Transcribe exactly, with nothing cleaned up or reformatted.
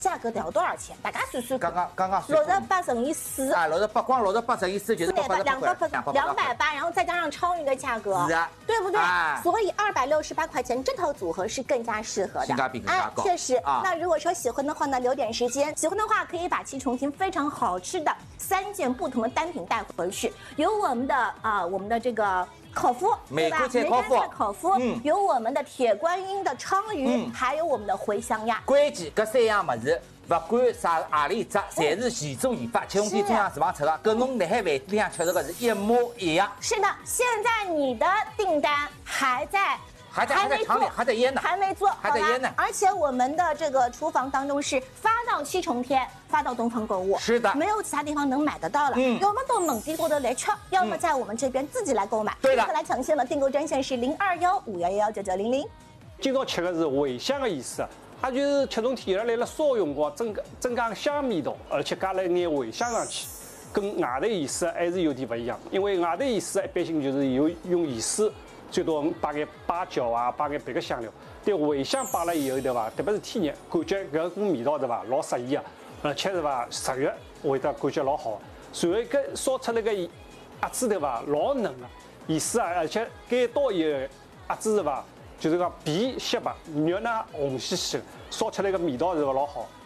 价格得要多少钱？大家算算。 刚刚刚刚六十八乘以四。 啊，六十八光六十八乘以四就是八百两百八，两百八，然后再加上超鱼的价格， 是啊， 对不对？所以二百六十八块钱这套组合是更加适合的， 性价比更加高。 确实。那如果说喜欢的话呢，留点时间，喜欢的话可以把七重天非常好吃的三件不同的单品带回去，有我们的啊，我们的这个。口麸，对吧？梅干菜口麸，嗯，有我们的铁观音的鲳鱼，嗯，还有我们的茴香鸭。 关键搿三样物事，不管啥何里只，侪是现做现发，七重天中央厨房出的，跟侬辣海饭店里向吃这个是一模一样。 是的，现在你的订单还在。 还在还在厂里，还在腌呢， 还没做， 还在腌呢。 而且我们的这个厨房当中是发到七重天，发到东方购物， 是的， 没有其他地方能买得到了。嗯，要么到门店过头来吃，要么在我们这边自己来购买。 对的， 来抢线的订购专线是零二幺五幺幺九九零零。 今朝吃的是茴香的意思，它就是七重天来了烧用光增增加香味道，而且加了一眼茴香上去，跟外头意思还是有点不一样。因为外头意思一般性就是有用盐水。最多摆眼八角啊，摆眼别个香料，但茴香摆了以后对伐？特别是天热，感觉搿股味道对伐？老适宜啊，而且对伐？食欲会得感觉老好。随后搿烧出来个鸭子对伐？老嫩个，意思啊，而且改刀以后鸭子对伐？就是讲皮细白，肉呢红兮兮，烧出来个味道是老好。